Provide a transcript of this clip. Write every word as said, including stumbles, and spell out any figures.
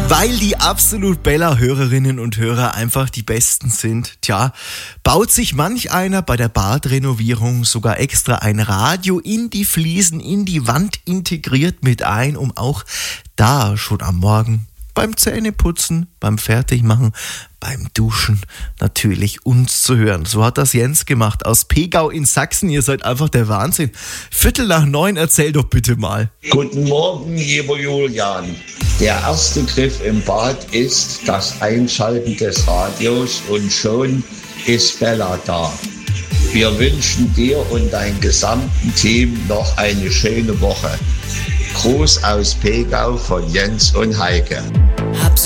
Weil die Absolut Bella-Hörerinnen und Hörer einfach die Besten sind, tja, baut sich manch einer bei der Badrenovierung sogar extra ein Radio in die Fliesen, in die Wand integriert mit ein, um auch da schon am Morgen beim Zähneputzen, beim Fertigmachen, beim Duschen natürlich uns zu hören. So hat das Jens gemacht aus Pegau in Sachsen. Ihr seid einfach der Wahnsinn. Viertel nach neun, erzähl doch bitte mal. Guten Morgen, lieber Julian. Der erste Griff im Bad ist das Einschalten des Radios und schon ist Bella da. Wir wünschen dir und deinem gesamten Team noch eine schöne Woche. Gruß aus Pegau von Jens und Heike.